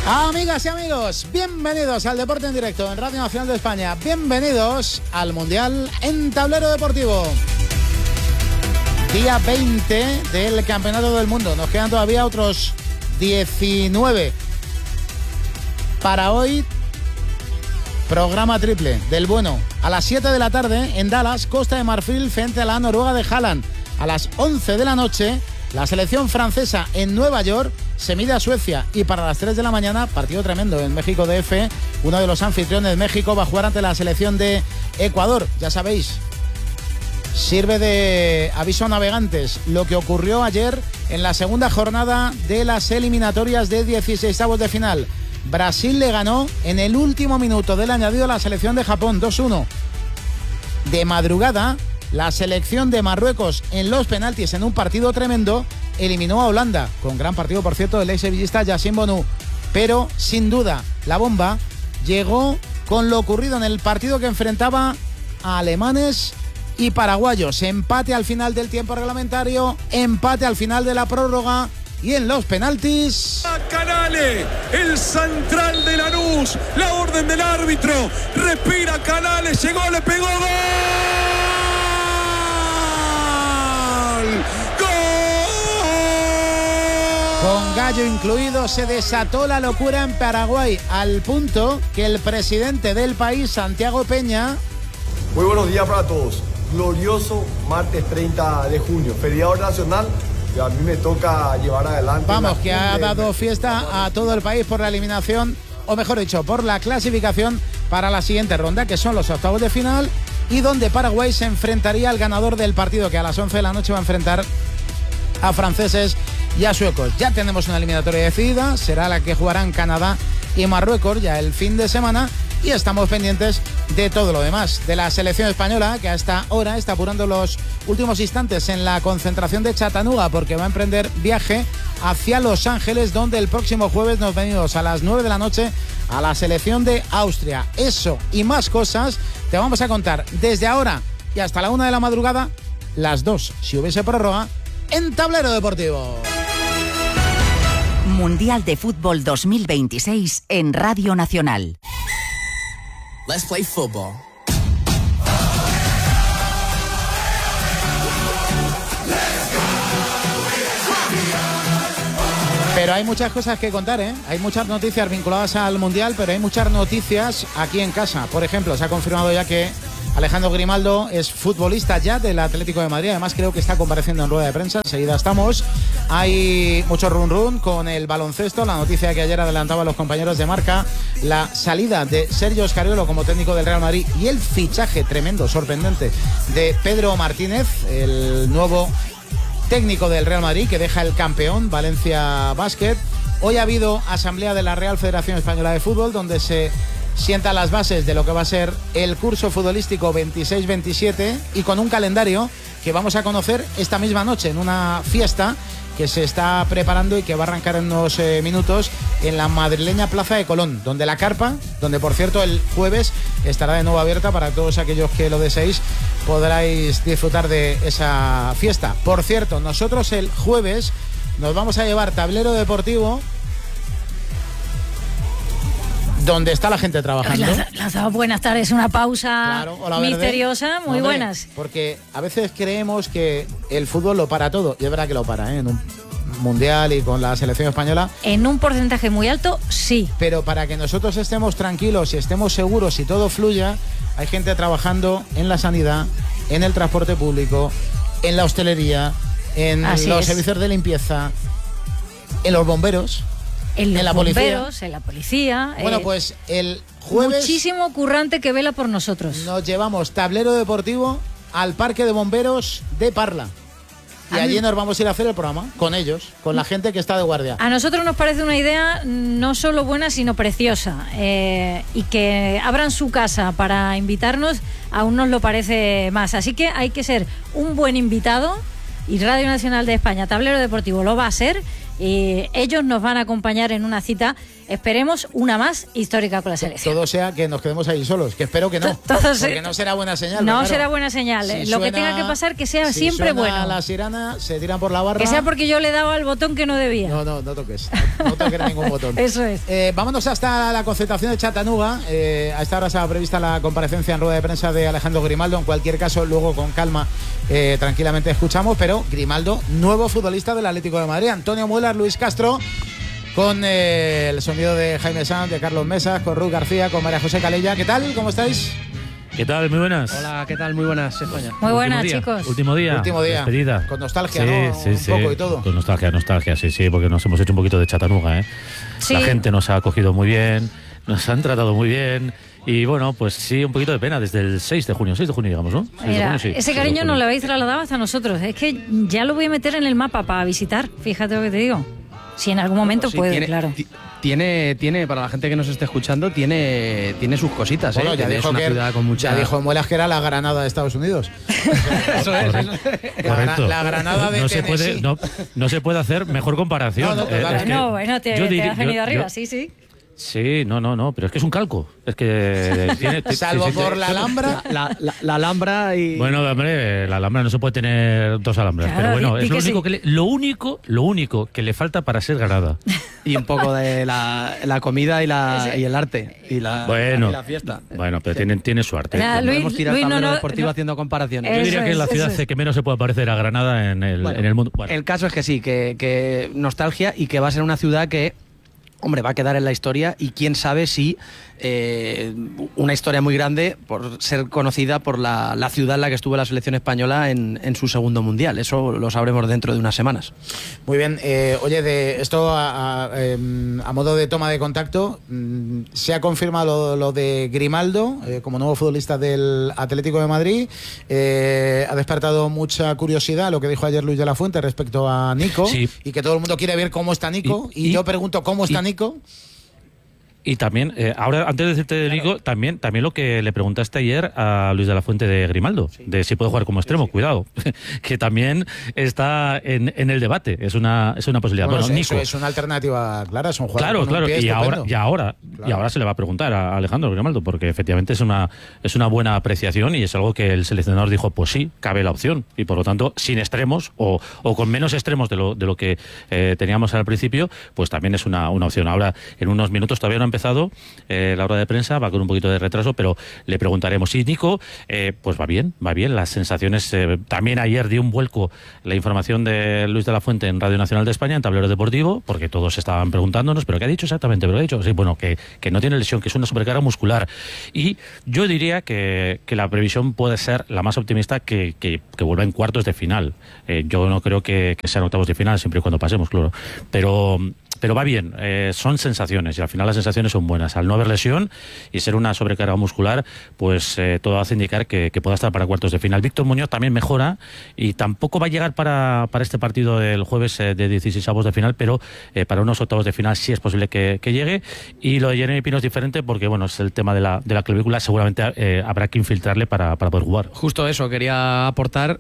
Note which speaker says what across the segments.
Speaker 1: Amigas y amigos, bienvenidos al Deporte en Directo en Radio Nacional de España. Bienvenidos al Mundial en Tablero Deportivo. Día 20 del Campeonato del Mundo. Nos quedan todavía otros 19. Para hoy, programa triple del bueno. A las 7 de la tarde en Dallas, Costa de Marfil frente a la Noruega de Haaland. A las 11 de la noche, la selección francesa en Nueva York se mide a Suecia. Y para las 3 de la mañana, partido tremendo en México DF. Uno de los anfitriones de México va a jugar ante la selección de Ecuador. Ya sabéis, sirve de aviso a navegantes lo que ocurrió ayer en la segunda jornada de las eliminatorias de 16avos de final. Brasil le ganó en el último minuto del añadido a la selección de Japón, 2-1. De madrugada, la selección de Marruecos en los penaltis en un partido tremendo eliminó a Holanda, con gran partido por cierto del ex sevillista Yassine Bonu. Pero sin duda la bomba llegó con lo ocurrido en el partido que enfrentaba a alemanes y paraguayos. Empate al final del tiempo reglamentario, empate al final de la prórroga y en los penaltis.
Speaker 2: Canales, el central de Lanús, la orden del árbitro, respira Canales, llegó, le pegó, ¡gol!
Speaker 1: Con gallo incluido se desató la locura en Paraguay, al punto que el presidente del país, Santiago Peña...
Speaker 3: Muy buenos días para todos. Glorioso martes 30 de junio, feriado nacional, y a mí me toca llevar adelante...
Speaker 1: Vamos, que ha dado fiesta a todo el país por la eliminación, o mejor dicho, por la clasificación para la siguiente ronda, que son los octavos de final, y donde Paraguay se enfrentaría al ganador del partido, que a las 11 de la noche va a enfrentar a franceses y a suecos. Ya tenemos una eliminatoria decidida, será la que jugarán Canadá y Marruecos ya el fin de semana, y estamos pendientes de todo lo demás, de la selección española, que a esta hora está apurando los últimos instantes en la concentración de Chattanooga, porque va a emprender viaje hacia Los Ángeles, donde el próximo jueves nos venimos a las 9 de la noche a la selección de Austria. Eso y más cosas te vamos a contar desde ahora y hasta la 1 de la madrugada, las 2 si hubiese prórroga, en Tablero Deportivo.
Speaker 4: Mundial de Fútbol 2026 en Radio Nacional.
Speaker 5: Let's play football.
Speaker 1: Pero hay muchas cosas que contar, ¿eh? Hay muchas noticias vinculadas al Mundial, pero hay muchas noticias aquí en casa. Por ejemplo, se ha confirmado ya que Alejandro Grimaldo es futbolista ya del Atlético de Madrid. Además, creo que está compareciendo en rueda de prensa. Enseguida estamos. Hay mucho run con el baloncesto. La noticia que ayer adelantaban los compañeros de Marca, la salida de Sergio Scariolo como técnico del Real Madrid y el fichaje tremendo, sorprendente, de Pedro Martínez, el nuevo técnico del Real Madrid, que deja el campeón Valencia Basket. Hoy ha habido asamblea de la Real Federación Española de Fútbol, donde se sienta las bases de lo que va a ser el curso futbolístico 26-27, y con un calendario que vamos a conocer esta misma noche en una fiesta que se está preparando y que va a arrancar en unos minutos en la madrileña Plaza de Colón, donde la carpa, donde por cierto el jueves estará de nuevo abierta para todos aquellos que lo deseéis, podráis disfrutar de esa fiesta. Por cierto, nosotros el jueves nos vamos a llevar Tablero Deportivo, donde está la gente trabajando.
Speaker 6: Buenas tardes, una pausa,
Speaker 1: claro, hola,
Speaker 6: misteriosa, muy
Speaker 1: hombre,
Speaker 6: buenas.
Speaker 1: Porque a veces creemos que el fútbol lo para todo, y es verdad que lo para, ¿eh? En un mundial y con la selección española.
Speaker 6: En un porcentaje muy alto, sí.
Speaker 1: Pero para que nosotros estemos tranquilos y estemos seguros y todo fluya, hay gente trabajando en la sanidad, en el transporte público, en la hostelería, en los servicios de limpieza, en los bomberos.
Speaker 6: En
Speaker 1: la
Speaker 6: bomberos,
Speaker 1: policía.
Speaker 6: en la policía.
Speaker 1: Bueno, pues el jueves
Speaker 6: muchísimo currante que vela por nosotros.
Speaker 1: Nos llevamos Tablero Deportivo al Parque de Bomberos de Parla. Y allí nos vamos a ir a hacer el programa con ellos, con la gente que está de guardia.
Speaker 6: A nosotros nos parece una idea no solo buena, sino preciosa. Y que abran su casa para invitarnos, aún nos lo parece más. Así que hay que ser un buen invitado. Y Radio Nacional de España, Tablero Deportivo, lo va a ser. y ellos nos van a acompañar en una cita, esperemos, una más histórica con la selección.
Speaker 1: Todo sea que nos quedemos ahí solos, que espero que no, porque no será buena señal.
Speaker 6: No
Speaker 1: claro,
Speaker 6: será buena señal.
Speaker 1: Si
Speaker 6: lo
Speaker 1: suena,
Speaker 6: que tenga que pasar, que sea
Speaker 1: si
Speaker 6: siempre
Speaker 1: suena
Speaker 6: bueno.
Speaker 1: la sirena, se tiran por la barra.
Speaker 6: Que sea porque yo le he dado al botón que no debía.
Speaker 1: No toques. No toques ningún botón.
Speaker 6: Eso es.
Speaker 1: Vámonos hasta la concentración de Chattanooga. A esta hora se ha prevista la comparecencia en rueda de prensa de Alejandro Grimaldo. En cualquier caso, luego con calma, tranquilamente escuchamos. Pero Grimaldo, nuevo futbolista del Atlético de Madrid. Antonio Muelas, Luis Castro, con el sonido de Jaime Sanz, de Carlos Mesas, con Ruth García, con María José Calella. ¿Qué tal? ¿Cómo estáis?
Speaker 7: ¿Qué tal? Muy buenas.
Speaker 8: Hola, ¿qué tal? Muy buenas, España.
Speaker 6: Muy buenas, chicos.
Speaker 7: Último día. Despedida.
Speaker 1: Con nostalgia, ¿no? Un poco y todo.
Speaker 7: Con nostalgia, sí, porque nos hemos hecho un poquito de Chattanooga, ¿eh?
Speaker 6: Sí.
Speaker 7: La gente nos ha acogido muy bien, nos han tratado muy bien. Y bueno, pues sí, un poquito de pena desde el 6 de junio, digamos, ¿no?
Speaker 6: Mira, ese cariño nos lo habéis trasladado hasta nosotros. Es que ya lo voy a meter en el mapa para visitar, fíjate lo que te digo. Si en algún momento
Speaker 8: sí,
Speaker 6: puede, claro.
Speaker 8: Tiene, para la gente que nos esté escuchando, tiene sus cositas,
Speaker 1: bueno,
Speaker 8: ya dijo que ciudad con mucha...
Speaker 1: Ya dijo Muelas que era la Granada de Estados Unidos.
Speaker 8: Eso es.
Speaker 7: Correcto.
Speaker 1: La Granada de Tennessee.
Speaker 7: No se puede hacer mejor comparación.
Speaker 6: Bueno, te has venido arriba, sí.
Speaker 7: Sí, no, pero es que es un calco. Es que tiene...
Speaker 1: Salvo por la Alhambra.
Speaker 8: La Alhambra y...
Speaker 7: Bueno, hombre, la Alhambra no se puede tener dos Alhambras,
Speaker 6: claro,
Speaker 7: pero bueno, es lo
Speaker 6: sí.
Speaker 7: lo único que le falta para ser Granada.
Speaker 8: Y un poco de la comida y el arte y la fiesta.
Speaker 7: Bueno, pero tiene su arte.
Speaker 8: Podemos tirar tablero deportivo haciendo comparaciones.
Speaker 7: Yo diría que es la ciudad que menos se puede parecer a Granada en el mundo. Bueno.
Speaker 8: El caso es que sí, que nostalgia y que va a ser una ciudad que, hombre, va a quedar en la historia y quién sabe si una historia muy grande por ser conocida por la ciudad en la que estuvo la selección española en su segundo mundial. Eso lo sabremos dentro de unas semanas.
Speaker 1: Muy bien. Oye, de esto a modo de toma de contacto, se ha confirmado lo de Grimaldo como nuevo futbolista del Atlético de Madrid. Ha despertado mucha curiosidad lo que dijo ayer Luis de la Fuente respecto a Nico,
Speaker 7: sí.
Speaker 1: Y que todo el mundo quiere ver cómo está Nico. Y yo pregunto, ¿cómo está Nico?
Speaker 7: Y también, ahora, antes de decirte de Nico, también lo que le preguntaste ayer a Luis de la Fuente de Grimaldo, de si puede jugar como extremo, cuidado, que también está en el debate, es una posibilidad.
Speaker 1: Bueno,
Speaker 7: Nico,
Speaker 1: eso es una alternativa clara, es un jugador con un pie
Speaker 7: estupendo. Y ahora se le va a preguntar a Alejandro Grimaldo, porque efectivamente es una buena apreciación y es algo que el seleccionador dijo, pues sí, cabe la opción, y por lo tanto, sin extremos o con menos extremos de lo que teníamos al principio, pues también es una opción. Ahora, en unos minutos todavía no empezado la hora de prensa, va con un poquito de retraso, pero le preguntaremos. Y Nico, pues va bien, las sensaciones. También ayer dio un vuelco la información de Luis de la Fuente en Radio Nacional de España, en Tablero Deportivo, porque todos estaban preguntándonos, ¿pero qué ha dicho exactamente? Pero ha dicho, sí, bueno, que no tiene lesión, que es una sobrecarga muscular. Y yo diría que la previsión puede ser la más optimista, que vuelva en cuartos de final. Yo no creo que sean octavos de final, siempre y cuando pasemos, claro. Pero va bien, son sensaciones y al final las sensaciones son buenas. Al no haber lesión y ser una sobrecarga muscular, pues todo hace indicar que pueda estar para cuartos de final. Víctor Muñoz también mejora y tampoco va a llegar para este partido del jueves de 16avos de final, pero para unos octavos de final sí es posible que llegue. Y lo de Jeremy Pino es diferente porque, bueno, es el tema de la clavícula, seguramente habrá que infiltrarle para poder jugar.
Speaker 8: Justo eso, quería aportar,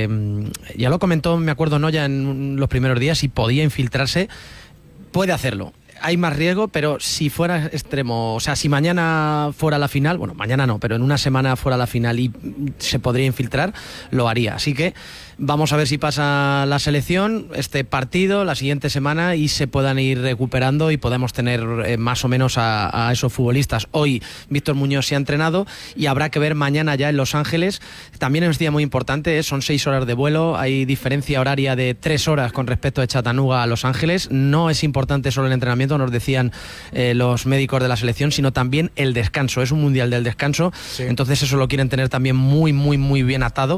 Speaker 8: ya lo comentó, me acuerdo, Noya en los primeros días, si podía infiltrarse. Puede hacerlo. Hay más riesgo, pero si fuera extremo, o sea, si mañana fuera la final, bueno, mañana no, pero en una semana fuera la final y se podría infiltrar, lo haría. Así que vamos a ver si pasa la selección, este partido, la siguiente semana, y se puedan ir recuperando y podemos tener más o menos a esos futbolistas. Hoy Víctor Muñoz se ha entrenado y habrá que ver mañana ya en Los Ángeles. También es un día muy importante, son 6 horas de vuelo, hay diferencia horaria de 3 horas con respecto de Chattanooga a Los Ángeles. No es importante solo el entrenamiento, nos decían los médicos de la selección, sino también el descanso. Es un mundial del descanso, sí. Entonces eso lo quieren tener también muy, muy, muy bien atado,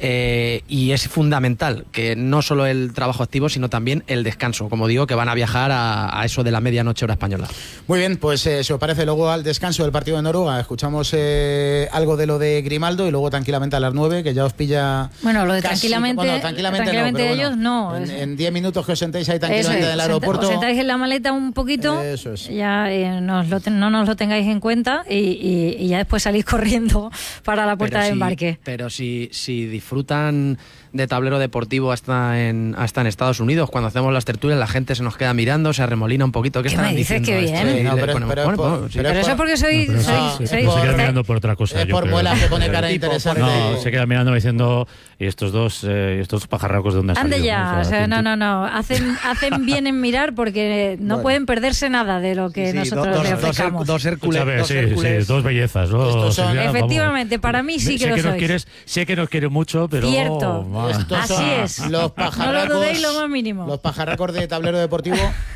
Speaker 8: y es fundamental que no solo el trabajo activo, sino también el descanso. Como digo, que van a viajar a eso de la medianoche hora española. Muy
Speaker 1: bien, pues si os parece, luego al descanso del partido de Noruega escuchamos algo de lo de Grimaldo y luego tranquilamente a las 9, que ya os pilla...
Speaker 6: Bueno, lo de
Speaker 1: casi, tranquilamente
Speaker 6: no,
Speaker 1: ellos
Speaker 6: no.
Speaker 1: En 10 minutos que os sentéis ahí tranquilamente en el aeropuerto.
Speaker 6: Os sentáis en la maleta un poquito,
Speaker 1: eso es.
Speaker 6: Ya no nos lo tengáis en cuenta y ya después salís corriendo para la puerta de embarque.
Speaker 8: Pero si disfrutan de Tablero Deportivo hasta en Estados Unidos. Cuando hacemos las tertulias la gente se nos queda mirando, se arremolina un poquito. ¿Qué estarán diciendo?
Speaker 6: Qué bien.
Speaker 1: Sí, no, pero
Speaker 6: eso es porque soy...
Speaker 7: Se queda mirando por otra cosa.
Speaker 1: Es por Muela que pone cara interesante.
Speaker 7: No, se queda mirando diciendo, ¿y estos dos pajarracos de dónde han salido?
Speaker 6: Ande ya, o sea, no. Hacen bien en mirar porque no pueden perderse nada de lo que nosotros le ofrecemos.
Speaker 8: Dos Hércules.
Speaker 7: Dos bellezas.
Speaker 6: Efectivamente, para mí sí que lo sois.
Speaker 7: Sé que nos quiere mucho, pero...
Speaker 6: Cierto. Así es.
Speaker 1: Los pajarracos,
Speaker 6: no lo dudéis lo más mínimo.
Speaker 1: Los pajarracos de Tablero Deportivo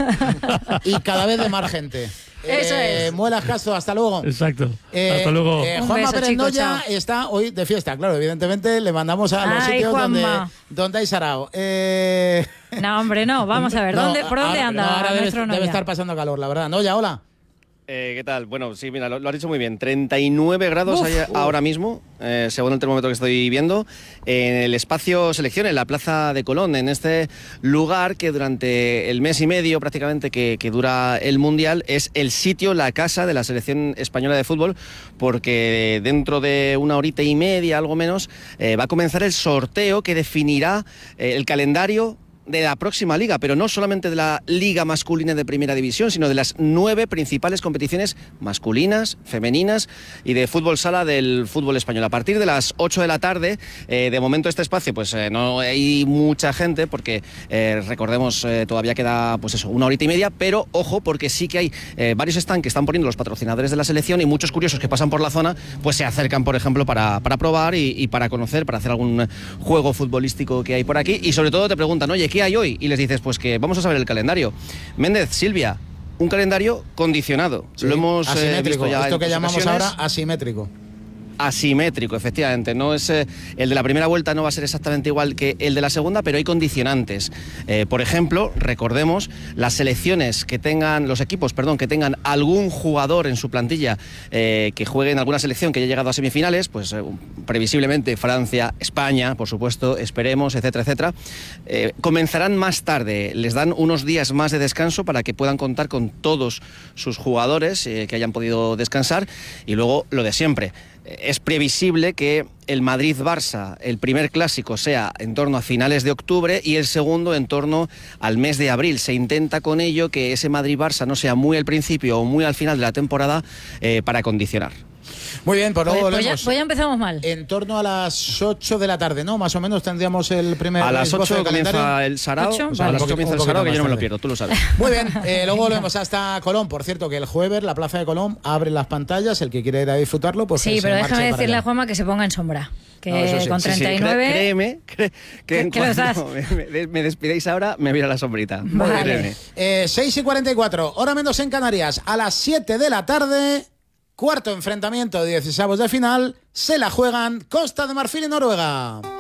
Speaker 1: y cada vez de más gente.
Speaker 6: Eso es.
Speaker 1: Muelas Castro, hasta luego.
Speaker 7: Exacto. Hasta luego.
Speaker 1: Juanma Pérez Noya está hoy de fiesta, claro, evidentemente le mandamos a los sitios donde hay sarao.
Speaker 6: No, hombre, no, vamos a ver, ¿por dónde anda?
Speaker 1: Ahora debe estar pasando calor, la verdad. Noya, hola.
Speaker 9: ¿Qué tal? Bueno, sí, mira, lo has dicho muy bien. 39 grados hay ahora mismo, según el termómetro que estoy viendo, en el espacio selección, en la Plaza de Colón, en este lugar que durante el mes y medio prácticamente que dura el Mundial es el sitio, la casa de la selección española de fútbol, porque dentro de una horita y media, algo menos, va a comenzar el sorteo que definirá el calendario de la próxima liga, pero no solamente de la liga masculina de primera división, sino de las 9 principales competiciones masculinas, femeninas y de fútbol sala del fútbol español. A partir de las 8 de la tarde, de momento este espacio pues no hay mucha gente porque recordemos todavía queda pues eso, una horita y media, pero ojo porque sí que hay varios stands que están poniendo los patrocinadores de la selección y muchos curiosos que pasan por la zona pues se acercan, por ejemplo, para probar y para conocer, para hacer algún juego futbolístico que hay por aquí y sobre todo te preguntan, oye, ¿qué hay hoy? Y les dices, pues que vamos a saber el calendario. Méndez, Silvia, un calendario condicionado. Sí, lo hemos visto ya.
Speaker 1: Esto que llamamos ahora asimétrico.
Speaker 9: Asimétrico, efectivamente. No es el de la primera vuelta no va a ser exactamente igual que el de la segunda, pero hay condicionantes. Por ejemplo, recordemos las selecciones que tengan, los equipos, perdón, que tengan algún jugador en su plantilla que juegue en alguna selección que haya llegado a semifinales, pues previsiblemente Francia, España, por supuesto, esperemos, etcétera, etcétera. Comenzarán más tarde, les dan unos días más de descanso para que puedan contar con todos sus jugadores que hayan podido descansar y luego lo de siempre. Es previsible que el Madrid-Barça, el primer clásico, sea en torno a finales de octubre y el segundo en torno al mes de abril. Se intenta con ello que ese Madrid-Barça no sea muy al principio o muy al final de la temporada para condicionar.
Speaker 1: Muy bien, pues luego
Speaker 6: volvemos. Pues ya empezamos mal.
Speaker 1: En torno a las 8 de la tarde, ¿no? Más o menos tendríamos el primer...
Speaker 9: A las 8 comienza el sarao. O sea, a las 8 comienza el sarao, que yo no me lo pierdo, tú lo sabes.
Speaker 1: Muy bien, luego volvemos hasta Colón. Por cierto, que el jueves la Plaza de Colón abre las pantallas. El que quiera ir a disfrutarlo, pues...
Speaker 6: Sí, pero déjame decirle a Juanma que se ponga en sombra. Que no, sí, con 39...
Speaker 9: Sí, créeme que en cuanto me despidáis ahora, me voy a la sombrita.
Speaker 6: Vale.
Speaker 1: 6:44, hora menos en Canarias. A las 7 de la tarde... Cuarto enfrentamiento de 16avos de final, se la juegan Costa de Marfil y Noruega.